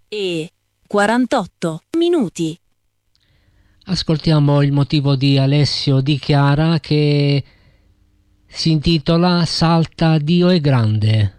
e 48 minuti. Ascoltiamo il motivo di Alessio Di Chiara che si intitola Salta Dio è grande.